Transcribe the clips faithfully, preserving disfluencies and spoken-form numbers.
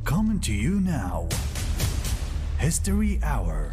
Coming to you now, History Hour.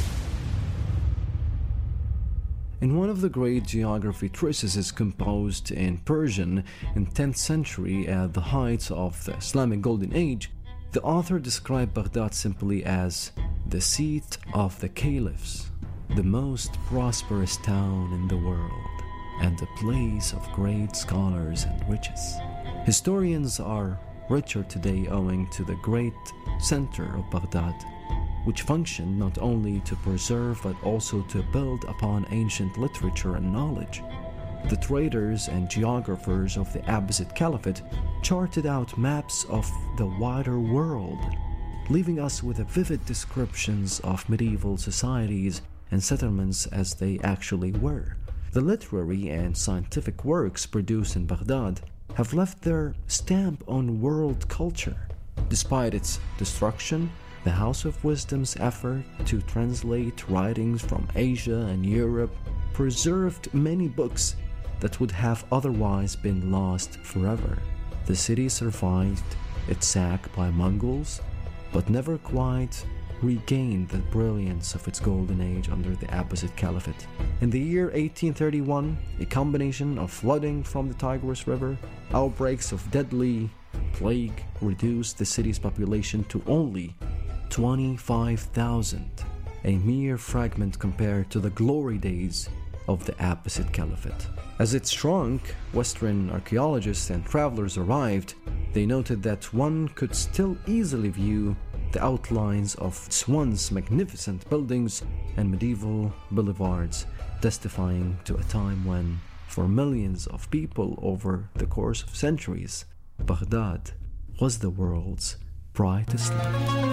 In one of the great geography treatises composed in Persian in tenth century at the height of the Islamic Golden Age, the author described Baghdad simply as the seat of the caliphs, the most prosperous town in the world, and the place of great scholars and riches. Historians are richer today owing to the great center of Baghdad, which functioned not only to preserve but also to build upon ancient literature and knowledge. The traders and geographers of the Abbasid Caliphate charted out maps of the wider world, leaving us with vivid descriptions of medieval societies and settlements as they actually were. The literary and scientific works produced in Baghdad have left their stamp on world culture. Despite its destruction, the House of Wisdom's effort to translate writings from Asia and Europe preserved many books that would have otherwise been lost forever. The city survived its sack by Mongols, but never quite regained the brilliance of its golden age under the Abbasid Caliphate. In the year eighteen thirty-one, a combination of flooding from the Tigris River, outbreaks of deadly plague reduced the city's population to only twenty-five thousand, a mere fragment compared to the glory days of the Abbasid Caliphate. As it shrunk, Western archaeologists and travelers arrived. They noted that one could still easily view the outlines of its once magnificent buildings and medieval boulevards, testifying to a time when, for millions of people over the course of centuries, Baghdad was the world's brightest light.